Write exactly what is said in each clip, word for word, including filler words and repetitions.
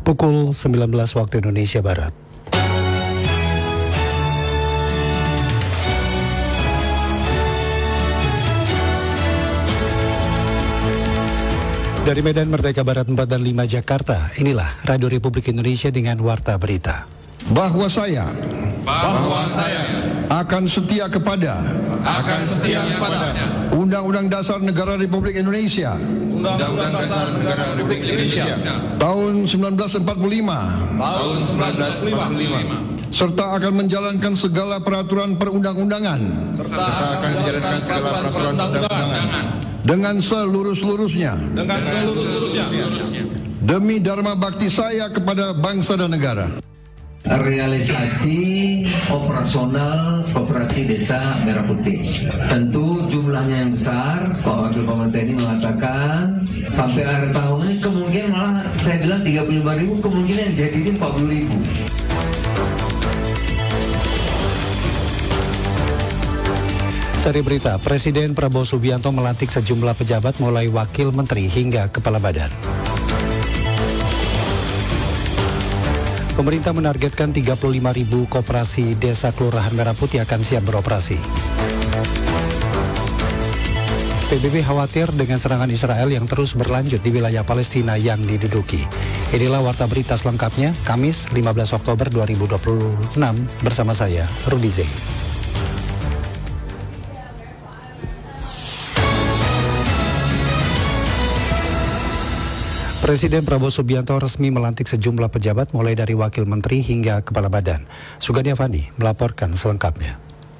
Pukul sembilan belas waktu Indonesia Barat. Dari Medan Merdeka Barat empat dan lima Jakarta, inilah Radio Republik Indonesia dengan Warta Berita. Bahwa saya Bahwa saya akan setia kepada akan setia kepada Undang-Undang Dasar Negara Republik Indonesia Undang-Undang Dasar Negara Republik Indonesia tahun seribu sembilan ratus empat puluh lima tahun seribu sembilan ratus empat puluh lima serta akan menjalankan segala peraturan perundang-undangan serta akan menjalankan segala peraturan perundang-undangan dengan seluruh-seluruhnya dengan seluruh-seluruhnya demi dharma bakti saya kepada bangsa dan negara. Realisasi operasional Koperasi Desa Merah Putih. Tentu jumlahnya yang besar. Pak Wakil Panglima T N I mengatakan sampai akhir tahun ini kemungkinan malah saya bilang tiga puluh lima ribu, kemungkinan jadi ini empat puluh ribu. Seri berita, Presiden Prabowo Subianto melantik sejumlah pejabat mulai wakil menteri hingga kepala badan. Pemerintah menargetkan tiga puluh lima ribu koperasi desa kelurahan Merah Putih akan siap beroperasi. P B B khawatir dengan serangan Israel yang terus berlanjut di wilayah Palestina yang diduduki. Inilah Warta Berita selengkapnya, Kamis lima belas Oktober dua ribu dua puluh enam bersama saya, Rudi Zain. Presiden Prabowo Subianto resmi melantik sejumlah pejabat mulai dari wakil menteri hingga kepala badan. Sugandi Avandi melaporkan selengkapnya.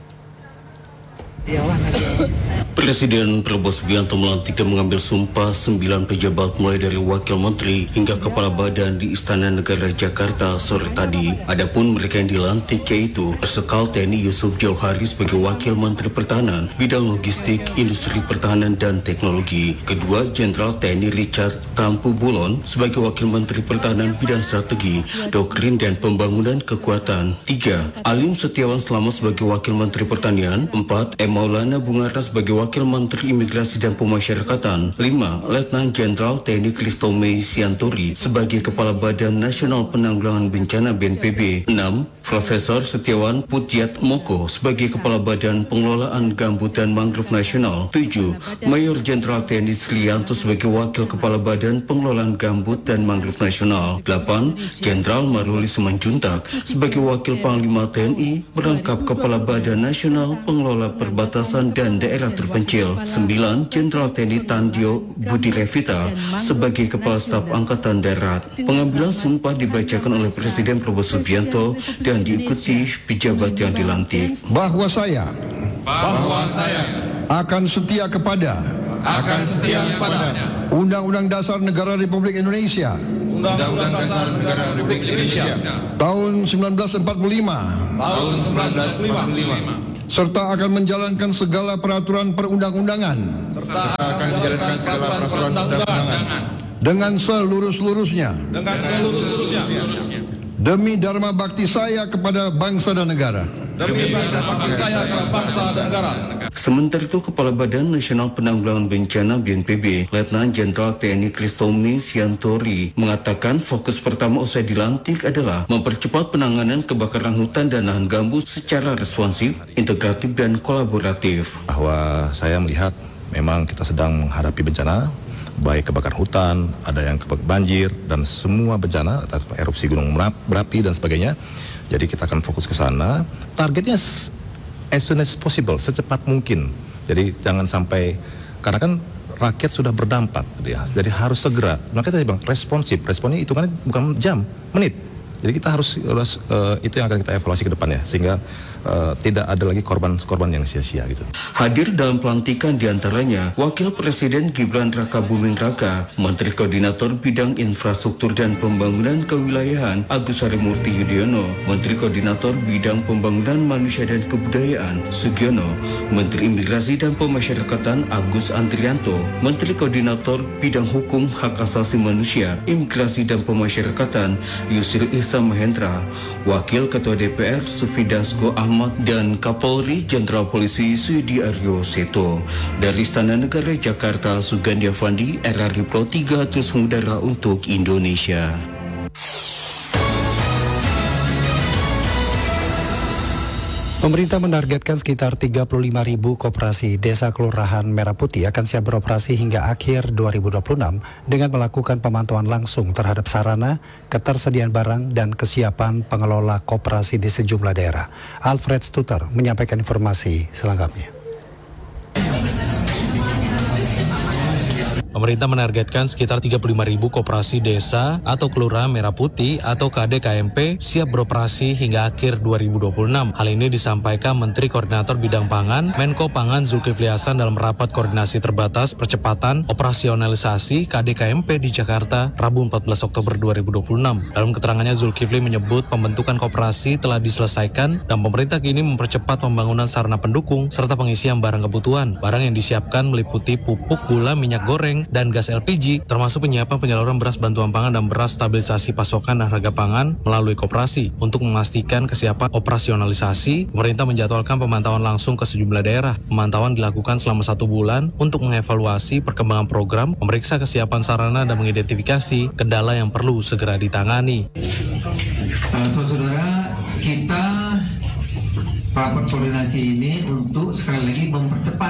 Presiden Prabowo Subianto melantik dan mengambil sumpah sembilan pejabat mulai dari wakil menteri hingga kepala badan di Istana Negara Jakarta sore tadi. Adapun mereka yang dilantik yaitu Marsikal T N I Yusuf Jauhari sebagai wakil menteri pertahanan, bidang logistik, industri pertahanan dan teknologi. Kedua, Jenderal T N I Richard Tampu Bolon sebagai wakil menteri pertahanan, bidang strategi, doktrin dan pembangunan kekuatan. Tiga, Alim Setiawan Slamet sebagai wakil menteri pertanian. Empat, M. Maulana Bungarna sebagai wakil menteri imigrasi dan pemasyarakatan. Lima, Letnan Jenderal T N I Kristome Sianturi sebagai kepala Badan Nasional Penanggulangan Bencana B N P B. Enam, Profesor Setiawan Putiat Moko sebagai kepala Badan Pengelolaan Gambut dan Mangrove Nasional. Tujuh, Mayor Jenderal T N I Srianto sebagai wakil kepala Badan Pengelolaan Gambut dan Mangrove Nasional. Delapan, Jenderal Maruli Simanjuntak sebagai wakil Panglima T N I merangkap kepala Badan Nasional Pengelola Perbatasan dan Daerah Terpencil. Sembilan, Jenderal T N I Tandio Budi Levita sebagai Kepala Staf Angkatan Darat. Pengambilan sumpah dibacakan oleh Presiden Prabowo Subianto dan diikuti pejabat yang dilantik. Bahwa saya bahwa saya akan setia kepada akan setia kepada Undang-Undang Dasar Negara Republik Indonesia Undang-Undang Dasar Negara Republik Indonesia tahun seribu sembilan ratus empat puluh lima tahun seribu sembilan ratus empat puluh lima serta akan menjalankan segala peraturan perundang-undangan serta akan menjalankan segala peraturan perundang-undangan dengan seluruh-seluruhnya dengan seluruh-seluruhnya demi dharma bakti saya kepada bangsa dan negara. demi dharma bakti saya kepada bangsa dan negara. Sementara itu, Kepala Badan Nasional Penanggulangan Bencana B N P B, Letnan Jenderal T N I Kristome Sianturi mengatakan fokus pertama usai dilantik adalah mempercepat penanganan kebakaran hutan dan lahan gambut secara responsif, integratif dan kolaboratif. Bahwa saya melihat memang kita sedang menghadapi bencana, baik kebakaran hutan, ada yang kebakaran banjir dan semua bencana, erupsi gunung berapi dan sebagainya. Jadi kita akan fokus ke sana. Targetnya as soon as possible, secepat mungkin. Jadi jangan sampai, karena kan rakyat sudah berdampak, ya. Jadi harus segera. Makanya tadi bang, responsif. Responnya hitungannya bukan jam, menit. Jadi kita harus, harus uh, itu yang akan kita evaluasi ke depannya, sehingga uh, tidak ada lagi korban-korban yang sia-sia gitu. Hadir dalam pelantikan diantaranya Wakil Presiden Gibran Raka Buming Raka, Menteri Koordinator Bidang Infrastruktur dan Pembangunan Kewilayahan Agus Harimurti Yudhoyono, Menteri Koordinator Bidang Pembangunan Manusia dan Kebudayaan Sugiono, Menteri Imigrasi dan Pemasyarakatan Agus Andrianto, Menteri Koordinator Bidang Hukum Hak Asasi Manusia, Imigrasi dan Pemasyarakatan Yusril Ihsan Mahendra, Wakil Ketua D P R Sufi Dasko Ahmad, dan Kapolri Jenderal Polisi Sudi Aryo Seto. Dari Istana Negara Jakarta, Sugandi Avandi, R R I Pro tiga terus mengudara untuk Indonesia. Pemerintah menargetkan sekitar tiga puluh lima ribu koperasi desa kelurahan Merah Putih akan siap beroperasi hingga akhir dua ribu dua puluh enam dengan melakukan pemantauan langsung terhadap sarana, ketersediaan barang, dan kesiapan pengelola koperasi di sejumlah daerah. Alfred Stuter menyampaikan informasi selengkapnya. Pemerintah menargetkan sekitar tiga puluh lima ribu koperasi desa atau kelurahan Merah Putih atau K D K M P siap beroperasi hingga akhir dua ribu dua puluh enam. Hal ini disampaikan Menteri Koordinator Bidang Pangan, Menko Pangan Zulkifli Hasan dalam rapat koordinasi terbatas percepatan operasionalisasi K D K M P di Jakarta, Rabu empat belas Oktober dua ribu dua puluh enam. Dalam keterangannya, Zulkifli menyebut pembentukan koperasi telah diselesaikan dan pemerintah kini mempercepat pembangunan sarana pendukung serta pengisian barang kebutuhan. Barang yang disiapkan meliputi pupuk, gula, minyak goreng, dan gas L P G, termasuk penyiapan penyaluran beras bantuan pangan dan beras stabilisasi pasokan dan harga pangan melalui koperasi. Untuk memastikan kesiapan operasionalisasi, pemerintah menjadwalkan pemantauan langsung ke sejumlah daerah. Pemantauan dilakukan selama satu bulan untuk mengevaluasi perkembangan program, memeriksa kesiapan sarana, dan mengidentifikasi kendala yang perlu segera ditangani. Uh, Saudara, kita rapat koordinasi ini untuk sekali lagi mempercepat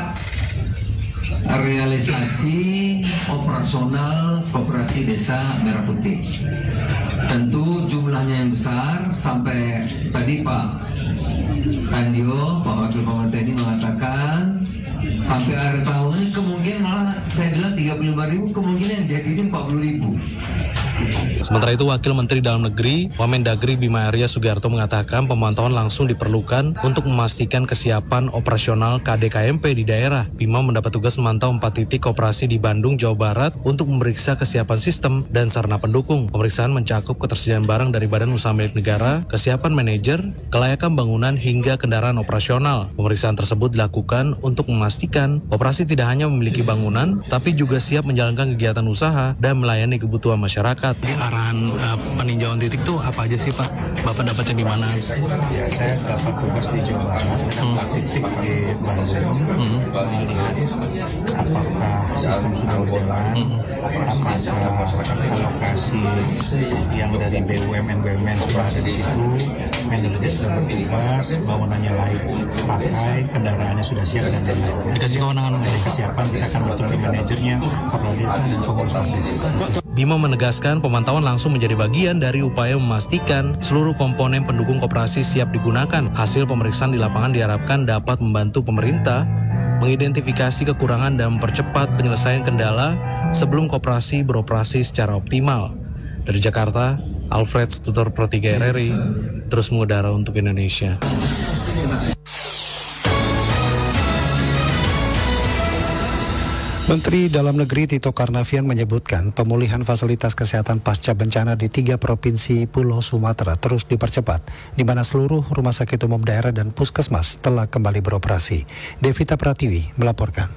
realisasi operasional koperasi desa Merah Putih. Tentu jumlahnya yang besar, sampai tadi Pak Andio, Pak Wakil Panglima T N I mengatakan sampai akhir tahun ini kemungkinan malah saya bilang tiga puluh lima ribu, kemungkinan jadi ini empat puluh ribu. Sementara itu, Wakil Menteri Dalam Negeri Wamendagri Bima Arya Sugiarto mengatakan pemantauan langsung diperlukan untuk memastikan kesiapan operasional K D K M P di daerah. Bima mendapat tugas memantau empat titik koperasi di Bandung, Jawa Barat untuk memeriksa kesiapan sistem dan sarana pendukung. Pemeriksaan mencakup ketersediaan barang dari Badan Usaha Milik Negara, kesiapan manajer, kelayakan bangunan, hingga kendaraan operasional. Pemeriksaan tersebut dilakukan untuk memastikan operasi tidak hanya memiliki bangunan, tapi juga siap menjalankan kegiatan usaha dan melayani kebutuhan masyarakat. Jadi arahan uh, peninjauan titik itu apa aja sih Pak? Bapak dapatnya di mana? Ya, saya dapat tugas di Jawa Barat, dapat titik di Bandung, hmm. melihat apakah sistem sudah berjalan, hmm. apakah alokasi yang dari B U M N B U M N sudah ada di situ, manajernya sudah bertugas, bangunannya layak pakai, kendaraannya sudah siap dan lain-lain. Dikasih kewenangan dari kesiapan kita akan bertemu manajernya, kepala desa dan pengurus basis. Bima menegaskan pemantauan langsung menjadi bagian dari upaya memastikan seluruh komponen pendukung koperasi siap digunakan. Hasil pemeriksaan di lapangan diharapkan dapat membantu pemerintah mengidentifikasi kekurangan dan mempercepat penyelesaian kendala sebelum koperasi beroperasi secara optimal. Dari Jakarta, Alfred Stuter Pro tiga R R I, terus mengudara untuk Indonesia. Menteri Dalam Negeri Tito Karnavian menyebutkan pemulihan fasilitas kesehatan pasca bencana di tiga provinsi Pulau Sumatera terus dipercepat, di mana seluruh rumah sakit umum daerah dan puskesmas telah kembali beroperasi. Devita Pratiwi melaporkan.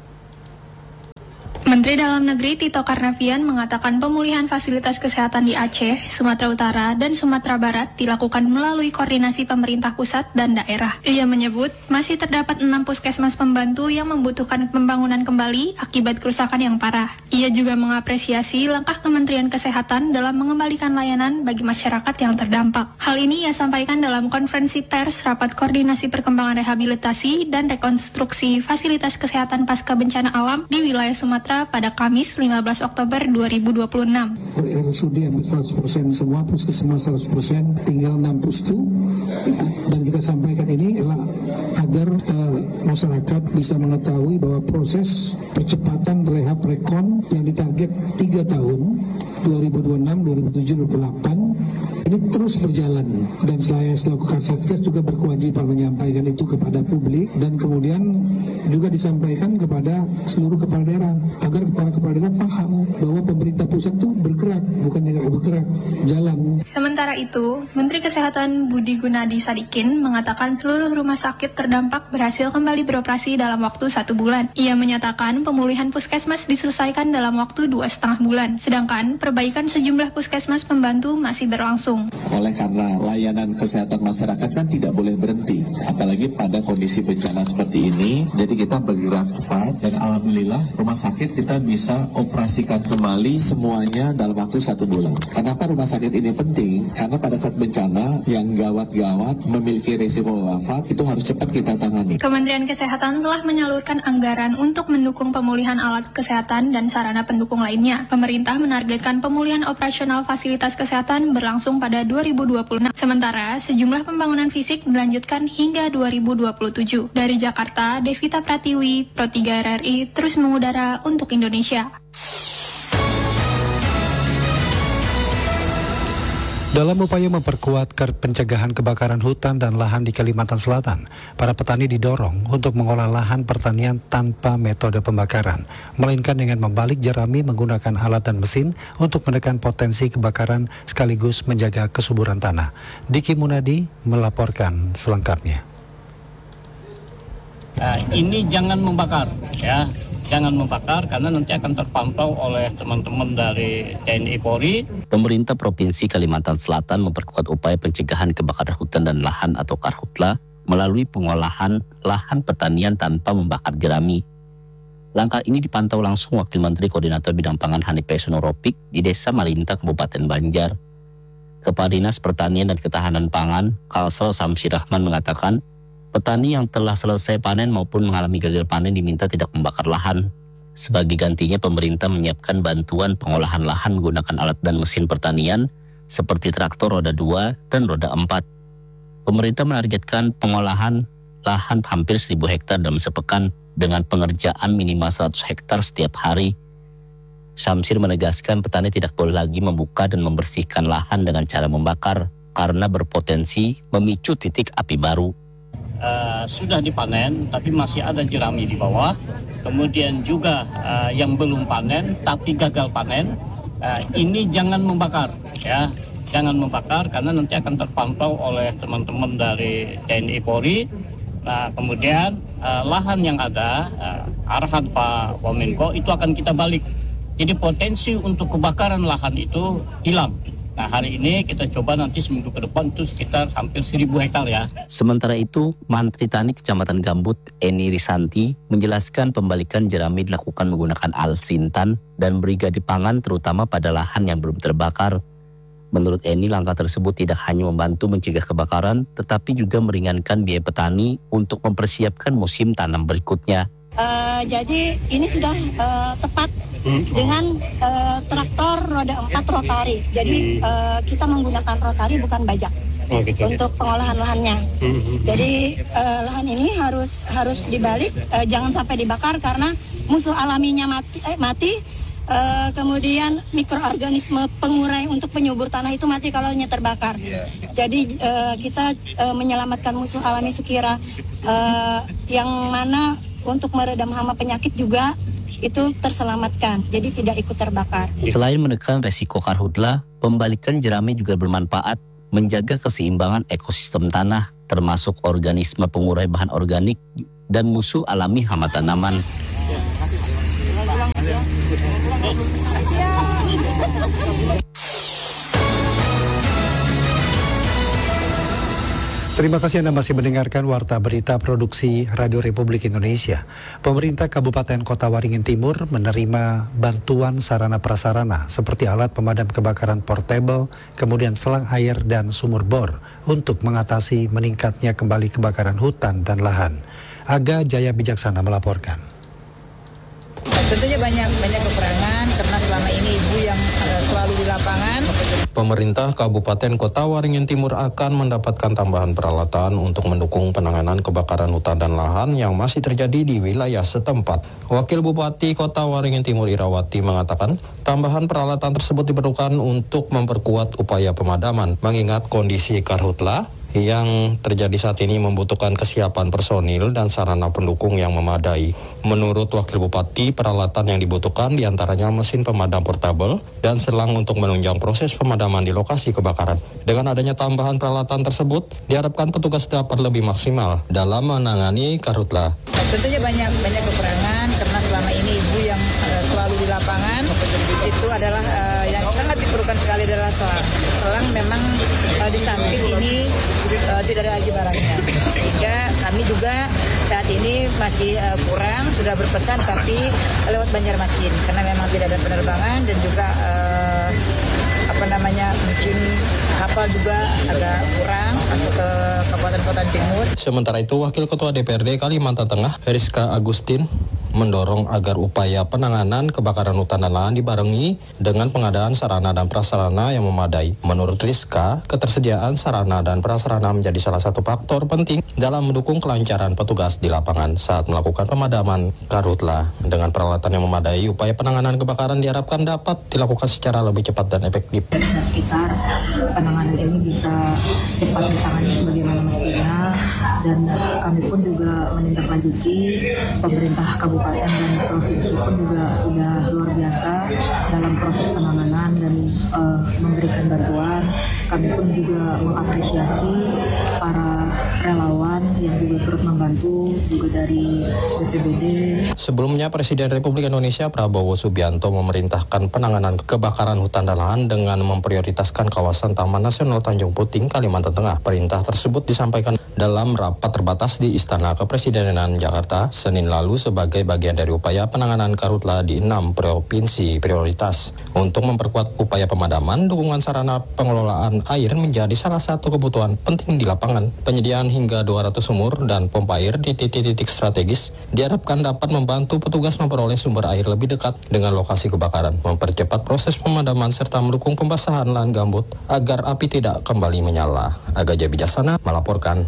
Menteri Dalam Negeri Tito Karnavian mengatakan pemulihan fasilitas kesehatan di Aceh, Sumatera Utara, dan Sumatera Barat dilakukan melalui koordinasi pemerintah pusat dan daerah. Ia menyebut masih terdapat enam puskesmas pembantu yang membutuhkan pembangunan kembali akibat kerusakan yang parah. Ia juga mengapresiasi langkah Kementerian Kesehatan dalam mengembalikan layanan bagi masyarakat yang terdampak. Hal ini ia sampaikan dalam konferensi pers rapat koordinasi perkembangan rehabilitasi dan rekonstruksi fasilitas kesehatan pasca bencana alam di wilayah Sumatera pada Kamis lima belas Oktober dua ribu dua puluh enam. R S U D hampir seratus persen semua, puskesmas seratus persen, tinggal enam pustu. Dan kita sampaikan ini adalah agar uh, masyarakat bisa mengetahui bahwa proses percepatan rehab rekon yang ditarget tiga tahun, dua ribu dua puluh enam, dua ribu tujuh belas, dua ribu delapan, ini terus berjalan. Dan saya selaku Kasatgas juga berkewajiban menyampaikan itu kepada publik dan kemudian juga disampaikan kepada seluruh kepala daerah agar para kepala daerah paham bahwa pemerintah pusat itu bergerak, bukan tidak bergerak, jalan. Sementara itu, Menteri Kesehatan Budi Gunadi Sadikin mengatakan seluruh rumah sakit terdampak berhasil kembali beroperasi dalam waktu satu bulan. Ia menyatakan pemulihan puskesmas diselesaikan dalam waktu dua setengah bulan, sedangkan perbaikan sejumlah puskesmas pembantu masih berlangsung. berlangsung. Oleh karena layanan kesehatan masyarakat kan tidak boleh berhenti, apalagi pada kondisi bencana seperti ini. Jadi kita bergerak cepat dan alhamdulillah rumah sakit kita bisa operasikan kembali semuanya dalam waktu satu bulan. Kenapa rumah sakit ini penting? Karena pada saat bencana yang gawat-gawat memiliki risiko wafat itu harus cepat kita tangani. Kementerian Kesehatan telah menyalurkan anggaran untuk mendukung pemulihan alat kesehatan dan sarana pendukung lainnya. Pemerintah menargetkan pemulihan operasional fasilitas kesehatan berlangsung pada dua ribu dua puluh enam. Sementara, sejumlah pembangunan fisik dilanjutkan hingga dua ribu dua puluh tujuh. Dari Jakarta, Devita Pratiwi, Pro tiga R R I, terus mengudara untuk Indonesia. Dalam upaya memperkuat pencegahan kebakaran hutan dan lahan di Kalimantan Selatan, para petani didorong untuk mengolah lahan pertanian tanpa metode pembakaran, melainkan dengan membalik jerami menggunakan alat dan mesin untuk menekan potensi kebakaran sekaligus menjaga kesuburan tanah. Diki Munadi melaporkan selengkapnya. Nah, ini jangan membakar, ya. Jangan membakar karena nanti akan terpantau oleh teman-teman dari T N I Polri. Pemerintah Provinsi Kalimantan Selatan memperkuat upaya pencegahan kebakaran hutan dan lahan atau Karhutla melalui pengolahan lahan pertanian tanpa membakar jerami. Langkah ini dipantau langsung Wakil Menteri Koordinator Bidang Pangan Hanif Pesonoropik di Desa Malinta, Kabupaten Banjar. Kepala Dinas Pertanian dan Ketahanan Pangan, Kalsel Samsi Rahman mengatakan, petani yang telah selesai panen maupun mengalami gagal panen diminta tidak membakar lahan. Sebagai gantinya, pemerintah menyiapkan bantuan pengolahan lahan menggunakan alat dan mesin pertanian seperti traktor roda dua dan roda empat. Pemerintah menargetkan pengolahan lahan hampir seribu hektar dalam sepekan dengan pengerjaan minimal seratus hektar setiap hari. Samsir menegaskan petani tidak boleh lagi membuka dan membersihkan lahan dengan cara membakar karena berpotensi memicu titik api baru. Uh, sudah dipanen tapi masih ada jerami di bawah, kemudian juga uh, yang belum panen tapi gagal panen, uh, ini jangan membakar, ya, jangan membakar karena nanti akan terpantau oleh teman-teman dari T N I Polri. Nah, kemudian uh, lahan yang ada, uh, arahan Pak Wamenko itu akan kita balik, jadi potensi untuk kebakaran lahan itu hilang. Nah, hari ini kita coba nanti seminggu ke depan itu sekitar hampir seribu hektar ya. Sementara itu, Mantri Tani Kecamatan Gambut, Eni Risanti, menjelaskan pembalikan jerami dilakukan menggunakan alat sintan dan brigade pangan terutama pada lahan yang belum terbakar. Menurut Eni, langkah tersebut tidak hanya membantu mencegah kebakaran, tetapi juga meringankan biaya petani untuk mempersiapkan musim tanam berikutnya. Uh, jadi ini sudah uh, tepat dengan uh, traktor roda empat rotari. Jadi uh, kita menggunakan rotari bukan bajak oh, gitu, untuk pengolahan lahannya. Jadi uh, lahan ini harus harus dibalik, uh, jangan sampai dibakar karena musuh alaminya mati. Eh, mati. Uh, kemudian mikroorganisme pengurai untuk penyubur tanah itu mati kalau hanya terbakar. Jadi uh, kita uh, menyelamatkan musuh alami sekira uh, yang mana untuk meredam hama penyakit juga itu terselamatkan, jadi tidak ikut terbakar. Selain menekan resiko karhutla, pembalikan jerami juga bermanfaat menjaga keseimbangan ekosistem tanah, termasuk organisme pengurai bahan organik dan musuh alami hama tanaman. Terima kasih Anda masih mendengarkan Warta Berita Produksi Radio Republik Indonesia. Pemerintah Kabupaten Kota Waringin Timur menerima bantuan sarana prasarana seperti alat pemadam kebakaran portable, kemudian selang air dan sumur bor untuk mengatasi meningkatnya kembali kebakaran hutan dan lahan. Aga Jaya Bijaksana melaporkan. Tentunya banyak banyak kekurangan karena selama ini ibu yang uh, selalu di lapangan. Pemerintah Kabupaten Kota Waringin Timur akan mendapatkan tambahan peralatan untuk mendukung penanganan kebakaran hutan dan lahan yang masih terjadi di wilayah setempat. Wakil Bupati Kota Waringin Timur Irawati mengatakan, tambahan peralatan tersebut diperlukan untuk memperkuat upaya pemadaman, mengingat kondisi karhutla yang terjadi saat ini membutuhkan kesiapan personil dan sarana pendukung yang memadai. Menurut Wakil Bupati, peralatan yang dibutuhkan diantaranya mesin pemadam portabel dan selang untuk menunjang proses pemadaman di lokasi kebakaran. Dengan adanya tambahan peralatan tersebut, diharapkan petugas dapat lebih maksimal dalam menangani karhutla. Tentunya banyak banyak kekurangan karena selama ini ibu yang uh, selalu di lapangan itu adalah uh, yang sangat diperlukan sekali adalah selang. Selang memang uh, di samping ini uh, tidak ada lagi barangnya. Sehingga kami juga saat ini masih uh, kurang, sudah berpesan tapi lewat Banjarmasin karena memang tidak ada penerbangan dan juga uh, apa namanya mungkin kapal juga agak kurang masuk ke Kabupaten Kota Timur. Sementara itu, Wakil Ketua D P R D Kalimantan Tengah, Rizka Agustin, mendorong agar upaya penanganan kebakaran hutan dan lahan dibarengi dengan pengadaan sarana dan prasarana yang memadai. Menurut Rizka, ketersediaan sarana dan prasarana menjadi salah satu faktor penting dalam mendukung kelancaran petugas di lapangan saat melakukan pemadaman karhutla. Dengan peralatan yang memadai, upaya penanganan kebakaran diharapkan dapat dilakukan secara lebih cepat dan efektif. Desa sekitar penanganan ini bisa cepat ditangani sebagaimana mestinya, dan kami pun juga menindaklanjuti pemerintah kabupaten dan provinsi pun juga sudah luar biasa dalam proses penanganan dan uh, memberikan bantuan. Kami pun juga mengapresiasi para relawan yang juga turut membantu juga dari B P B D. Sebelumnya, Presiden Republik Indonesia Prabowo Subianto memerintahkan penanganan kebakaran hutan dan lahan dengan memprioritaskan kawasan Taman Nasional Tanjung Puting, Kalimantan Tengah. Perintah tersebut disampaikan dalam rapat terbatas di Istana Kepresidenan Jakarta Senin lalu sebagai bagian dari upaya penanganan karhutla di enam provinsi prioritas. Untuk memperkuat upaya pemadaman, dukungan sarana pengelolaan air menjadi salah satu kebutuhan penting di lapangan. Penyediaan hingga dua ratus sumur dan pompa air di titik-titik strategis diharapkan dapat membantu petugas memperoleh sumber air lebih dekat dengan lokasi kebakaran, mempercepat proses pemadaman serta mendukung pembasahan lahan gambut agar api tidak kembali menyala. Aga Jabijaksana melaporkan.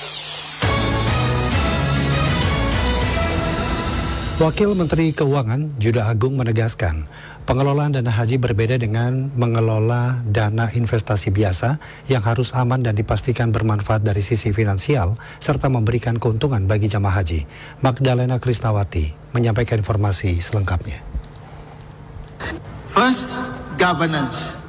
Wakil Menteri Keuangan Juda Agung menegaskan, pengelolaan dana haji berbeda dengan mengelola dana investasi biasa yang harus aman dan dipastikan bermanfaat dari sisi finansial serta memberikan keuntungan bagi jamaah haji. Magdalena Krisnawati menyampaikan informasi selengkapnya. First, governance.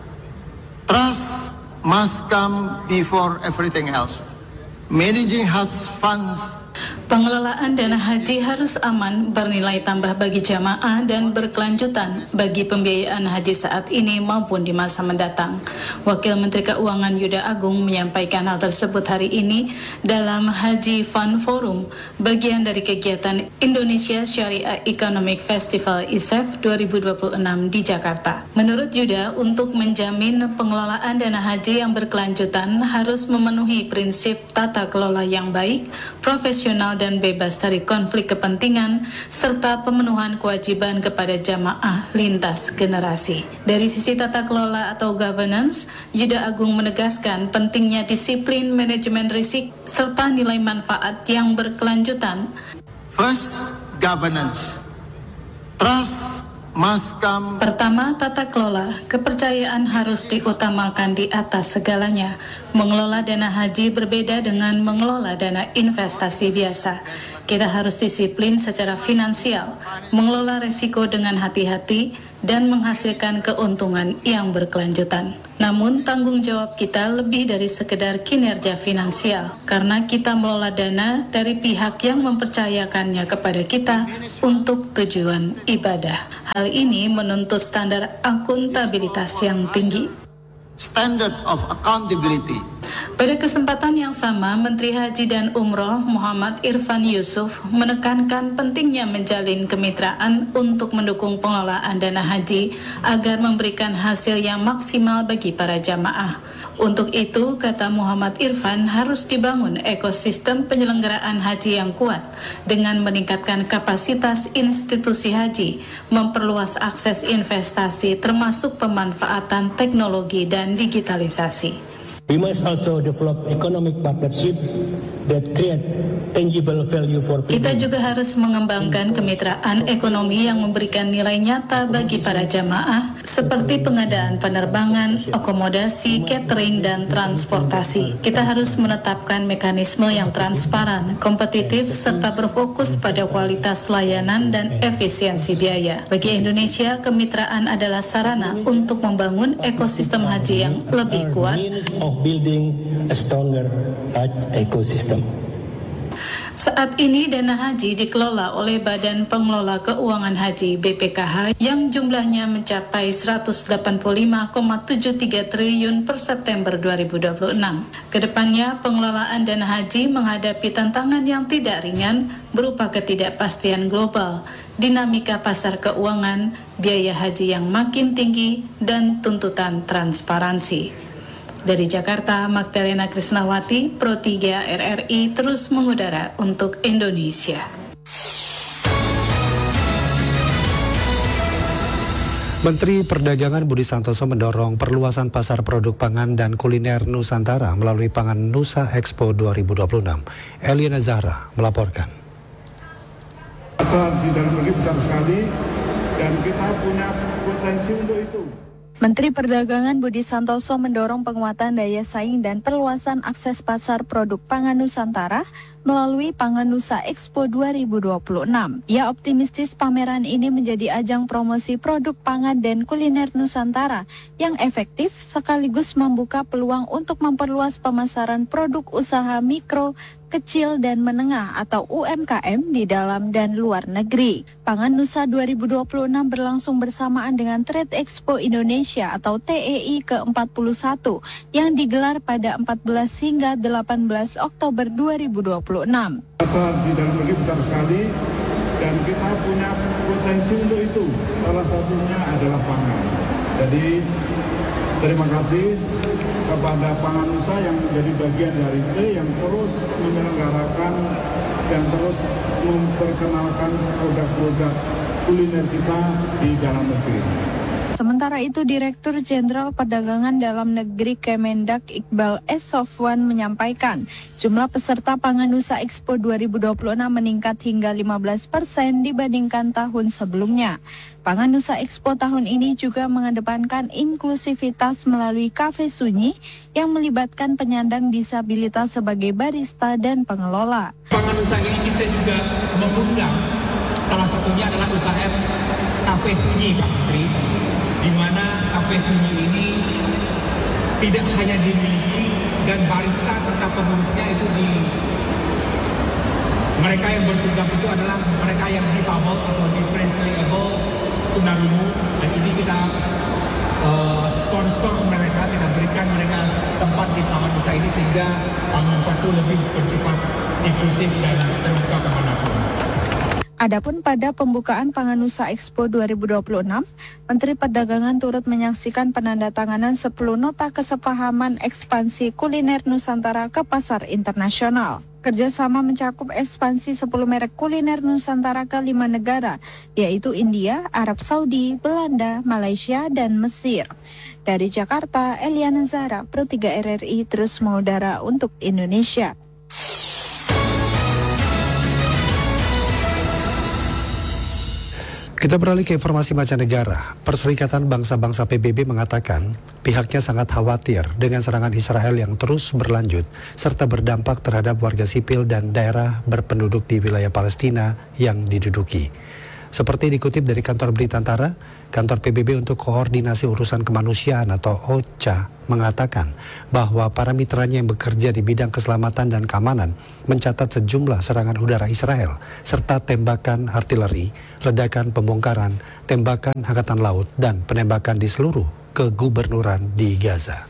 Trust must come before everything else. Managing Hajj funds. Pengelolaan dana haji harus aman, bernilai tambah bagi jamaah dan berkelanjutan bagi pembiayaan haji saat ini maupun di masa mendatang. Wakil Menteri Keuangan Yuda Agung menyampaikan hal tersebut hari ini dalam Haji Fund Forum, bagian dari kegiatan Indonesia Syariah Economic Festival I S E F dua ribu dua puluh enam di Jakarta. Menurut Yuda, untuk menjamin pengelolaan dana haji yang berkelanjutan harus memenuhi prinsip tata kelola yang baik, profesional dan bebas dari konflik kepentingan, serta pemenuhan kewajiban kepada jamaah lintas generasi. Dari sisi tata kelola atau governance, Yuda Agung menegaskan pentingnya disiplin manajemen risiko serta nilai manfaat yang berkelanjutan. First, governance. Trust must come. Pertama, tata kelola. Kepercayaan harus diutamakan di atas segalanya. Mengelola dana haji berbeda dengan mengelola dana investasi biasa. Kita harus disiplin secara finansial, mengelola risiko dengan hati-hati, dan menghasilkan keuntungan yang berkelanjutan. Namun tanggung jawab kita lebih dari sekedar kinerja finansial, karena kita mengelola dana dari pihak yang mempercayakannya kepada kita untuk tujuan ibadah. Hal ini menuntut standar akuntabilitas yang tinggi. Standard of accountability. Pada kesempatan yang sama, Menteri Haji dan Umroh Muhammad Irfan Yusuf menekankan pentingnya menjalin kemitraan untuk mendukung pengelolaan dana haji agar memberikan hasil yang maksimal bagi para jamaah. Untuk itu, kata Muhammad Irfan, harus dibangun ekosistem penyelenggaraan haji yang kuat dengan meningkatkan kapasitas institusi haji, memperluas akses investasi termasuk pemanfaatan teknologi dan digitalisasi. We must also develop economic partnership that create tangible value for people. Kita juga harus mengembangkan kemitraan ekonomi yang memberikan nilai nyata bagi para jamaah seperti pengadaan penerbangan, akomodasi, catering, dan transportasi. Kita harus menetapkan mekanisme yang transparan, kompetitif, serta berfokus pada kualitas layanan dan efisiensi biaya. Bagi Indonesia, kemitraan adalah sarana untuk membangun ekosistem haji yang lebih kuat, building a stronger ecosystem. Saat ini dana haji dikelola oleh Badan Pengelola Keuangan Haji B P K H yang jumlahnya mencapai seratus delapan puluh lima koma tujuh tiga triliun per September dua ribu dua puluh enam. Kedepannya pengelolaan dana haji menghadapi tantangan yang tidak ringan berupa ketidakpastian global, dinamika pasar keuangan, biaya haji yang makin tinggi, dan tuntutan transparansi. Dari Jakarta, Magdalena Krisnawati, Pro tiga R R I terus mengudara untuk Indonesia. Menteri Perdagangan Budi Santoso mendorong perluasan pasar produk pangan dan kuliner Nusantara melalui Pangan Nusa Expo dua ribu dua puluh enam. Eliana Zahra melaporkan. Pasar di dalam negeri besar sekali dan kita punya potensi untuk itu. Menteri Perdagangan Budi Santoso mendorong penguatan daya saing dan perluasan akses pasar produk pangan Nusantara melalui Pangan Nusa Expo dua ribu dua puluh enam. Ia optimistis pameran ini menjadi ajang promosi produk pangan dan kuliner Nusantara yang efektif sekaligus membuka peluang untuk memperluas pemasaran produk usaha mikro, kecil dan menengah atau U M K M di dalam dan luar negeri. Pangan Nusa dua ribu dua puluh enam berlangsung bersamaan dengan Trade Expo Indonesia atau T E I ke empat puluh satu yang digelar pada empat belas hingga delapan belas Oktober dua ribu dua puluh enam. Pasar di dalam negeri besar sekali dan kita punya potensi untuk itu. Salah satunya adalah pangan. Jadi terima kasih kepada Pangan Nusa yang menjadi bagian dari T yang terus menyelenggarakan dan terus memperkenalkan produk-produk kuliner kita di dalam negeri. Sementara itu, Direktur Jenderal Perdagangan Dalam Negeri Kemendak Iqbal S. Sofwan menyampaikan jumlah peserta Pangan Nusa Expo dua ribu dua puluh enam meningkat hingga lima belas persen dibandingkan tahun sebelumnya. Pangan Nusa Expo tahun ini juga mengedepankan inklusivitas melalui kafe sunyi yang melibatkan penyandang disabilitas sebagai barista dan pengelola. Pangan Nusa ini kita juga mengundang, salah satunya adalah U K M Kafe Sunyi, Pak Menteri, di mana kafe sunyi ini tidak hanya dimiliki dan barista serta pengurusnya itu di mereka yang bertugas itu adalah mereka yang difabel atau differentially able tunarungu, dan ini kita uh, sponsor mereka, kita berikan mereka tempat di Pangan Nusa ini sehingga Pangan Nusa itu lebih bersifat inklusif dan terbuka kemanapun. Adapun pada pembukaan Pangan Nusa Expo dua ribu dua puluh enam, Menteri Perdagangan turut menyaksikan penandatanganan sepuluh nota kesepahaman ekspansi kuliner Nusantara ke pasar internasional. Kerjasama mencakup ekspansi sepuluh merek kuliner Nusantara ke lima negara, yaitu India, Arab Saudi, Belanda, Malaysia, dan Mesir. Dari Jakarta, Eliana Zahra, Pro tiga R R I terus mengudara untuk Indonesia. Kita beralih ke informasi mancanegara. Perserikatan Bangsa-Bangsa P B B mengatakan pihaknya sangat khawatir dengan serangan Israel yang terus berlanjut serta berdampak terhadap warga sipil dan daerah berpenduduk di wilayah Palestina yang diduduki. Seperti dikutip dari kantor berita Antara, kantor P B B untuk Koordinasi Urusan Kemanusiaan atau O C A mengatakan bahwa para mitranya yang bekerja di bidang keselamatan dan keamanan mencatat sejumlah serangan udara Israel serta tembakan artileri, ledakan pembongkaran, tembakan angkatan laut, dan penembakan di seluruh kegubernuran di Gaza.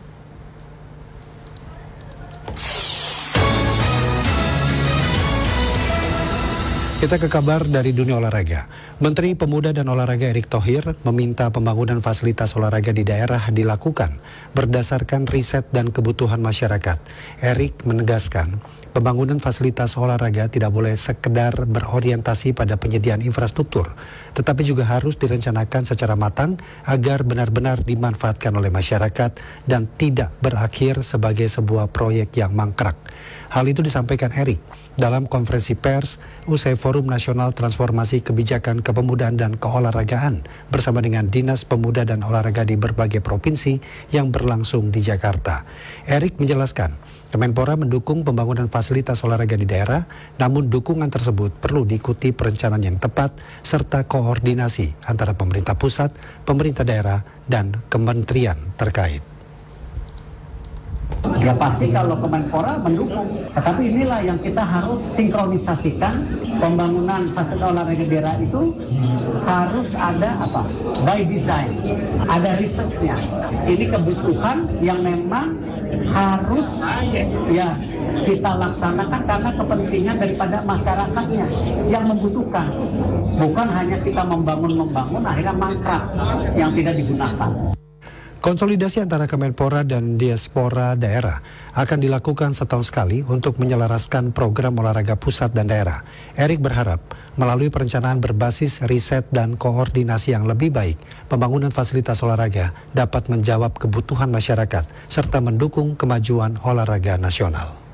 Kita ke kabar dari dunia olahraga. Menteri Pemuda dan Olahraga Erick Thohir meminta pembangunan fasilitas olahraga di daerah dilakukan berdasarkan riset dan kebutuhan masyarakat. Erick menegaskan, pembangunan fasilitas olahraga tidak boleh sekedar berorientasi pada penyediaan infrastruktur, tetapi juga harus direncanakan secara matang agar benar-benar dimanfaatkan oleh masyarakat dan tidak berakhir sebagai sebuah proyek yang mangkrak. Hal itu disampaikan Erick dalam konferensi pers usai Forum Nasional Transformasi Kebijakan Kepemudaan dan Keolahragaan bersama dengan Dinas Pemuda dan Olahraga di berbagai provinsi yang berlangsung di Jakarta. Erick menjelaskan, Kemenpora mendukung pembangunan fasilitas olahraga di daerah, namun dukungan tersebut perlu diikuti perencanaan yang tepat serta koordinasi antara pemerintah pusat, pemerintah daerah, dan kementerian terkait. Ya pasti kalau Kemenpora mendukung. Tetapi inilah yang kita harus sinkronisasikan. Pembangunan fasilitas olahraga daerah itu harus ada apa? By design. Ada risetnya. Ini kebutuhan yang memang harus ya kita laksanakan karena kepentingan daripada masyarakatnya yang membutuhkan. Bukan hanya kita membangun-membangun akhirnya mangkrak yang tidak digunakan. Konsolidasi antara Kemenpora dan Diaspora daerah akan dilakukan setahun sekali untuk menyelaraskan program olahraga pusat dan daerah. Erik berharap melalui perencanaan berbasis riset dan koordinasi yang lebih baik, pembangunan fasilitas olahraga dapat menjawab kebutuhan masyarakat serta mendukung kemajuan olahraga nasional.